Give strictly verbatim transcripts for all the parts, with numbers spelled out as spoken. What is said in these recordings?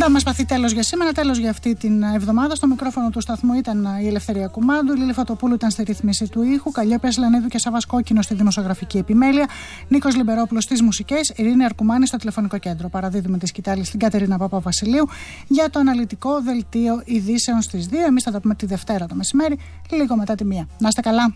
Να μας παθεί τέλος για σήμερα, τέλος για αυτή την εβδομάδα. Στο μικρόφωνο του σταθμού ήταν η Ελευθερία Κουμάντου, η Λίλη Φωτοπούλου ήταν στη ρύθμιση του ήχου, Καλλιόπης Λανίδου και Σάββας Κόκκινος στη δημοσιογραφική επιμέλεια, Νίκος Λιμπερόπουλος στις μουσικές, Ειρήνη Αρκουμάνη στο τηλεφωνικό κέντρο. Παραδίδουμε τη σκητάλη στην Κατερίνα Παπαβασιλείου για το αναλυτικό δελτίο ειδήσεων στις δύο. Εμείς θα τα πούμε τη Δευτέρα το μεσημέρι, λίγο μετά τη μία. Να είστε καλά.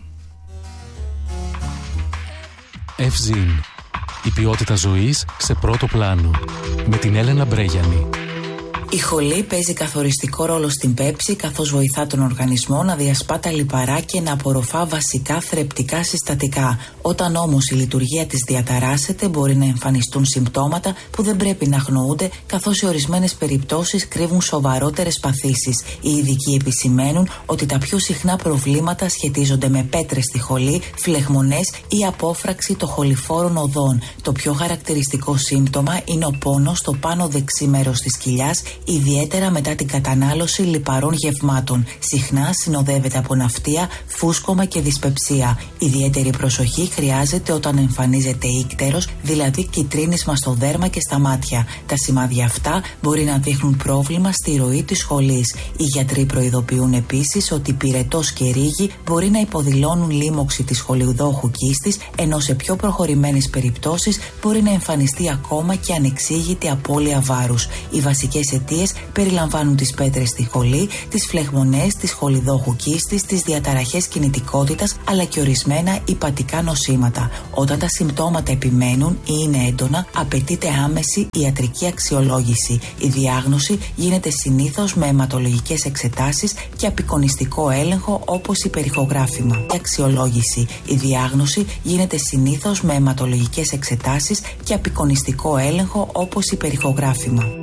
Ευζήν. Η ποιότητα ζωής σε πρώτο πλάνο. Με την Έλενα Μπρέγιανη. Η χολή παίζει καθοριστικό ρόλο στην πέψη, καθώς βοηθά τον οργανισμό να διασπά τα λιπαρά και να απορροφά βασικά θρεπτικά συστατικά. Όταν όμως η λειτουργία της διαταράσσεται, μπορεί να εμφανιστούν συμπτώματα που δεν πρέπει να αγνοούνται, καθώς σε ορισμένες περιπτώσεις κρύβουν σοβαρότερες παθήσεις. Οι ειδικοί επισημαίνουν ότι τα πιο συχνά προβλήματα σχετίζονται με πέτρες στη χολή, φλεγμονές ή απόφραξη των χοληφόρων οδών. Το πιο χαρακτηριστικό σύμπτωμα είναι ο πόνος στο πάνω δεξί μέρος της κοιλιάς, ιδιαίτερα μετά την κατανάλωση λιπαρών γευμάτων. Συχνά συνοδεύεται από ναυτία, φούσκωμα και δυσπεψία. Ιδιαίτερη προσοχή χρειάζεται όταν εμφανίζεται ίκτερος, δηλαδή κυτρίνισμα στο δέρμα και στα μάτια. Τα σημάδια αυτά μπορεί να δείχνουν πρόβλημα στη ροή της χολής. Οι γιατροί προειδοποιούν επίσης ότι πυρετός και ρίγη μπορεί να υποδηλώνουν λίμωξη της χολιδόχου κίστης, ενώ σε πιο προχωρημένες περιπτώσεις μπορεί να εμφανιστεί ακόμα και ανεξήγητη απώλεια βάρους. Οι βασικές αιτίες περιλαμβάνουν τις πέτρες στη χολή, τις φλεγμονές της χολιδόχου κίστης, τις διαταραχές κινητικότητας αλλά και αιρισμένα υπατικά νοσήματα. Όταν τα συμπτώματα επιμένουν ή είναι έντονα, απαιτείται άμεση ιατρική αξιολόγηση. Η διάγνωση γίνεται συνήθως με αιματολογικές εξετάσεις και απεικονιστικό έλεγχο όπως υπερηχογράφημα. Η αξιολόγηση. Η διάγνωση γίνεται συνήθως με αιματολογικές εξετάσεις και απεικονιστικό έλεγχο όπως υπερηχογράφημα.